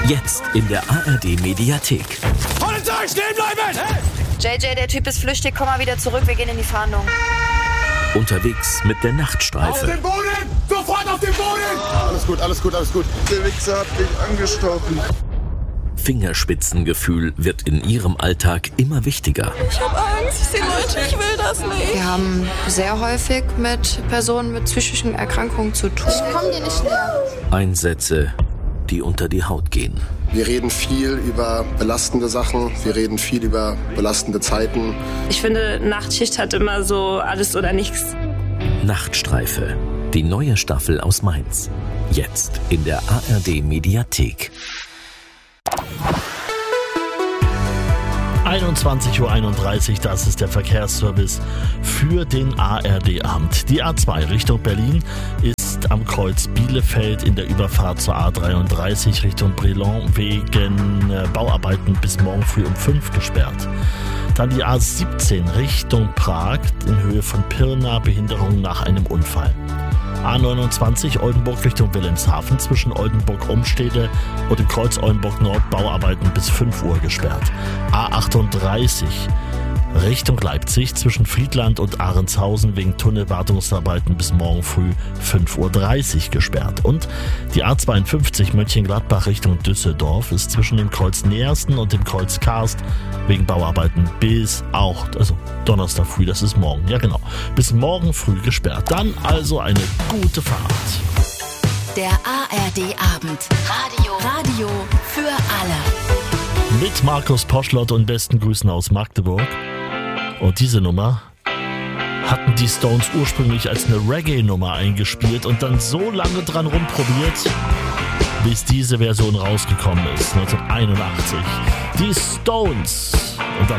Jetzt in der ARD-Mediathek. Polizei, stehen bleiben! Hey! JJ, der Typ ist flüchtig, komm mal wieder zurück, wir gehen in die Fahndung. Unterwegs mit der Auf Nachtstreife. den Boden! Sofort auf den Boden! Alles gut, alles gut, alles gut. Der Wichser hat mich angestochen. Fingerspitzengefühl wird in ihrem Alltag immer wichtiger. Ich hab Angst, ich sehe Leute, ich will das nicht. Wir haben sehr häufig mit Personen mit psychischen Erkrankungen zu tun. Ich komm dir nicht näher. Einsätze, die unter die Haut gehen. Wir reden viel über belastende Sachen, wir reden viel über belastende Zeiten. Ich finde, Nachtschicht hat immer so alles oder nichts. Nachtstreife, die neue Staffel aus Mainz. Jetzt in der ARD-Mediathek. 21:31 Uhr, das ist der Verkehrsservice für den ARD-Abend. Die A2 Richtung Berlin ist am Kreuz Bielefeld in der Überfahrt zur A33 Richtung Brilon wegen Bauarbeiten bis morgen früh um 5 gesperrt. Dann die A17 Richtung Prag in Höhe von Pirna, Behinderung nach einem Unfall. A29 Oldenburg Richtung Wilhelmshaven zwischen Oldenburg-Umstede und dem Kreuz Oldenburg-Nord Bauarbeiten bis 5 Uhr gesperrt. A38 Richtung Leipzig zwischen Friedland und Ahrenshausen wegen Tunnelwartungsarbeiten bis morgen früh 5:30 Uhr gesperrt. Und die A52 Mönchengladbach Richtung Düsseldorf ist zwischen dem Kreuz Neersten und dem Kreuz Karst wegen Bauarbeiten bis auch, also Donnerstag früh, das ist morgen, ja genau, bis morgen früh gesperrt. Dann also eine gute Fahrt. Der ARD-Abend. Radio für alle. Mit Markus Poschlott und besten Grüßen aus Magdeburg. Und diese Nummer hatten die Stones ursprünglich als eine Reggae-Nummer eingespielt und dann so lange dran rumprobiert, bis diese Version rausgekommen ist, 1981. Die Stones. Und